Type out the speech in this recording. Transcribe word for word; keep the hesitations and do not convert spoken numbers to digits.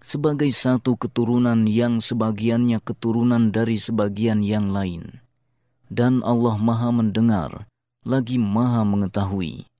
sebagai satu keturunan yang sebagiannya keturunan dari sebagian yang lain. Dan Allah Maha mendengar, lagi Maha mengetahui.